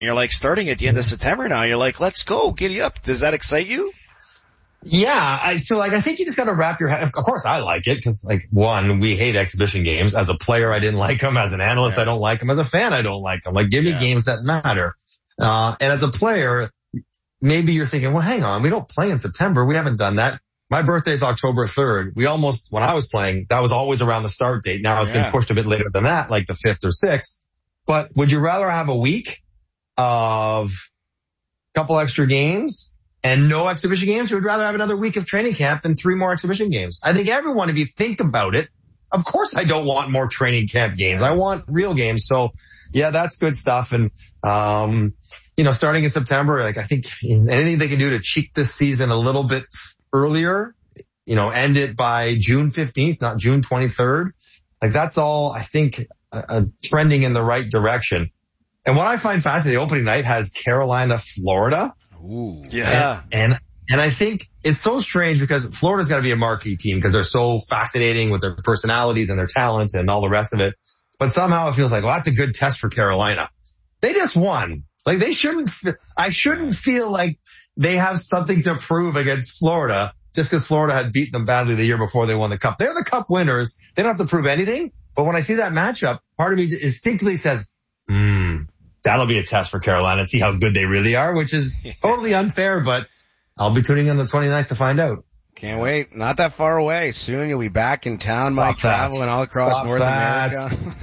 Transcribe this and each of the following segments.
You're like starting at the end of September now. You're like, let's go, giddy up. Does that excite you? Yeah, I think you just got to wrap your head. Of course, I like it because, one, we hate exhibition games. As a player, I didn't like them. As an analyst, I don't like them. As a fan, I don't like them. Like, give me games that matter. And as a player, maybe you're thinking, well, hang on, we don't play in September. We haven't done that. My birthday is October 3rd. When I was playing, that was always around the start date. Now it's been pushed a bit later than that, like the 5th or 6th. But would you rather have a week of a couple extra games and no exhibition games? Or would rather have another week of training camp than 3 more exhibition games? I think everyone, if you think about it, of course I don't want more training camp games. I want real games. So yeah, that's good stuff. And, starting in September, I think anything they can do to cheat this season a little bit earlier, end it by June 15th, not June 23rd. That's all, I think, trending in the right direction. And what I find fascinating, the opening night has Carolina, Florida. Ooh. Yeah. And I think it's so strange because Florida's got to be a marquee team because they're so fascinating with their personalities and their talent and all the rest of it. But somehow it feels like, well, that's a good test for Carolina. They just won. I shouldn't feel like they have something to prove against Florida just because Florida had beaten them badly the year before they won the cup. They're the cup winners. They don't have to prove anything. But when I see that matchup, part of me instinctively says, that'll be a test for Carolina and see how good they really are, which is totally unfair, but I'll be tuning in the 29th to find out. Can't wait. Not that far away. Soon you'll be back in town, Mike, traveling all across North America.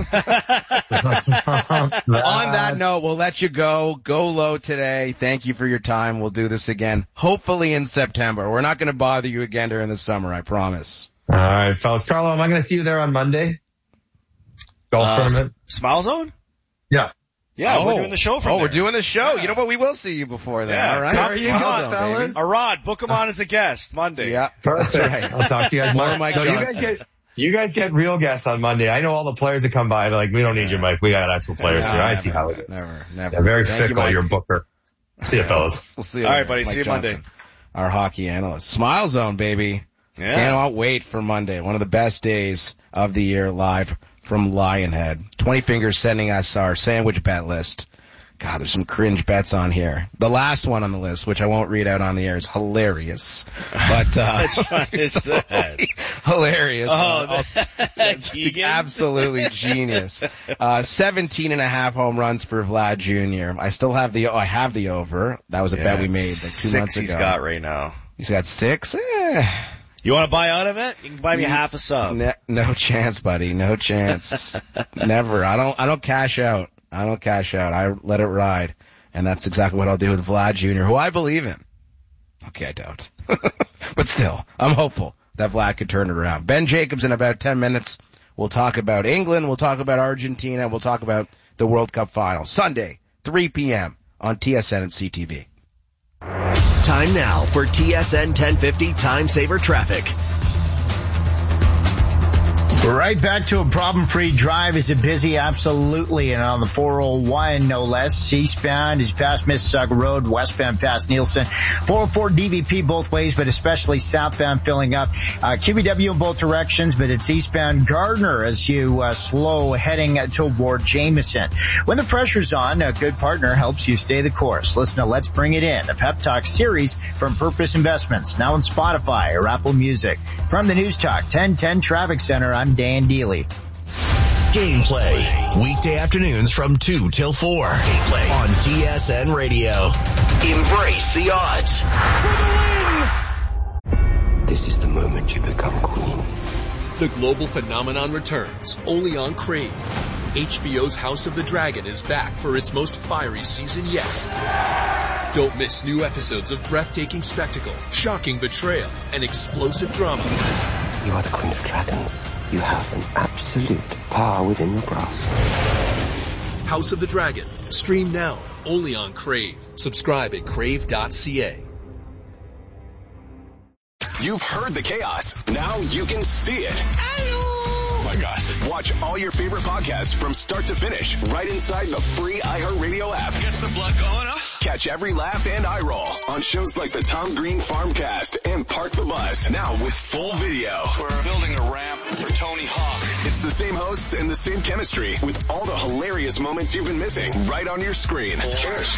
On that note, we'll let you go. Go low today. Thank you for your time. We'll do this again, hopefully in September. We're not going to bother you again during the summer, I promise. All right, fellas. Carlo, am I going to see you there on Monday? Golf tournament? Smile Zone? Yeah. Yeah, we're doing the show from there. We're doing the show. Yeah. You know what? We will see you before then. Yeah. All right. There you go, fellas. Arad, book him on as a guest Monday. Yeah. Perfect. Right. I'll talk to you guys more. You guys get real guests on Monday. I know all the players that come by. They're like, we don't need you, Mike. We got actual players here. I see how it is. Never. Yeah, very fickle, your booker. See you, fellas. We'll see you. All right, buddy. See you Monday. Our hockey analyst. Smile Zone, baby. Yeah. Cannot wait for Monday. One of the best days of the year live from Lionhead. 20 Fingers sending us our sandwich bet list. God, there's some cringe bets on here. The last one on the list, which I won't read out on the air, is hilarious. But, That's fun. Is that? Hilarious. Oh, Keegan? Absolutely genius. 17.5 home runs for Vlad Jr. I have the over. That was a bet we made like 2 months ago. He's got right now. He's got 6? You want to buy out of it? You can buy me half a sub. No chance, buddy. No chance. Never. I don't cash out. I let it ride. And that's exactly what I'll do with Vlad Jr., who I believe in. Okay, I don't. But still, I'm hopeful that Vlad could turn it around. Ben Jacobs in about 10 minutes. We'll talk about England. We'll talk about Argentina. We'll talk about the World Cup final. Sunday, 3 p.m. on TSN and CTV. Time now for TSN 1050 Time Saver Traffic. Right back to a problem-free drive. Is it busy? Absolutely. And on the 401, no less. Eastbound is past Mississauga Road, westbound past Nielsen. 404 DVP both ways, but especially southbound filling up. QBW in both directions, but it's eastbound Gardner as you slow heading toward Jameson. When the pressure's on, a good partner helps you stay the course. Listen to Let's Bring It In, a pep talk series from Purpose Investments, now on Spotify or Apple Music. From the News Talk 1010 Traffic Center, I'm Dan Dealey. Gameplay, weekday afternoons from 2 till 4. Gameplay on TSN Radio. Embrace the odds. For the win! This is the moment you become queen. The global phenomenon returns, only on Crave. HBO's House of the Dragon is back for its most fiery season yet. Don't miss new episodes of breathtaking spectacle, shocking betrayal, and explosive drama. You are the Queen of Dragons. You have an absolute power within your grasp. House of the Dragon. Stream now, only on Crave. Subscribe at crave.ca. You've heard the chaos. Now you can see it. Oh my gosh. Watch all your favorite podcasts from start to finish right inside the free iHeartRadio app. Gets the blood going, huh? Catch Catch every laugh and eye roll on shows like the Tom Green Farmcast and Park the Bus, now with full video. We're building a ramp for Tony Hawk. It's the same hosts and the same chemistry with all the hilarious moments you've been missing right on your screen. Cheers.